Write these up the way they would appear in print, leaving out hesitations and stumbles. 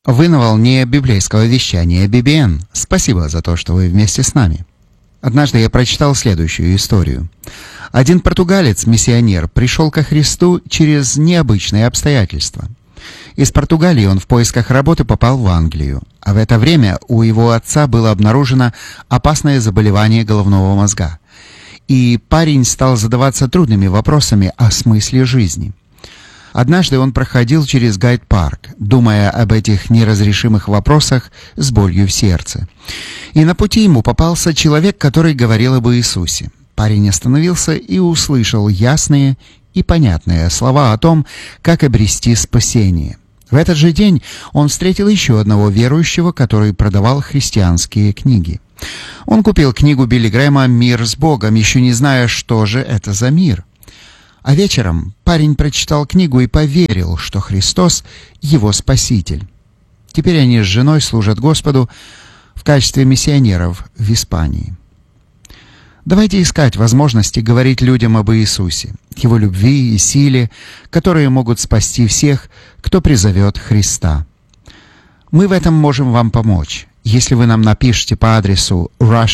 Вы на волне библейского вещания BBN. Спасибо за то, что вы вместе с нами. Однажды я прочитал следующую историю. Один португалец-миссионер пришел ко Христу через необычные обстоятельства. Из Португалии он в поисках работы попал в Англию, а в это время у его отца было обнаружено опасное заболевание головного мозга. И парень стал задаваться трудными вопросами о смысле жизни. Однажды он проходил через Гайд-парк, думая об этих неразрешимых вопросах с болью в сердце. И на пути ему попался человек, который говорил об Иисусе. Парень остановился и услышал ясные и понятные слова о том, как обрести спасение. В этот же день он встретил еще одного верующего, который продавал христианские книги. Он купил книгу Билли Грэма «Мир с Богом», еще не зная, что же это за мир. А вечером парень прочитал книгу и поверил, что Христос — его Спаситель. Теперь они с женой служат Господу в качестве миссионеров в Испании. Давайте искать возможности говорить людям об Иисусе, Его любви и силе, которые могут спасти всех, кто призовет Христа. Мы в этом можем вам помочь, если вы нам напишите по адресу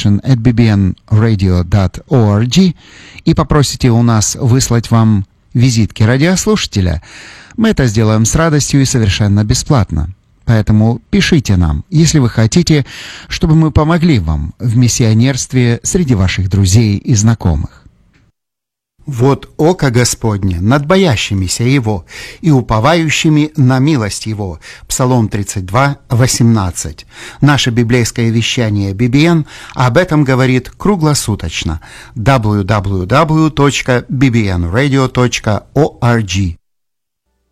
russian@bbnradio.org и попросите у нас выслать вам визитки радиослушателя. Мы это сделаем с радостью и совершенно бесплатно. Поэтому пишите нам, если вы хотите, чтобы мы помогли вам в миссионерстве среди ваших друзей и знакомых. «Вот око Господне над боящимися Его и уповающими на милость Его». Псалом 32, 18. Наше библейское вещание BBN об этом говорит круглосуточно. www.bbnradio.org